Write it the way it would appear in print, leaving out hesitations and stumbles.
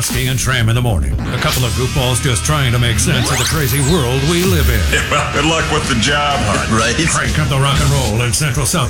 Husky and Tram in the morning. A couple of goofballs just trying to make sense of the crazy world we live in. Well, good luck with the job, Hut. Right? Crank up the rock and roll in Central South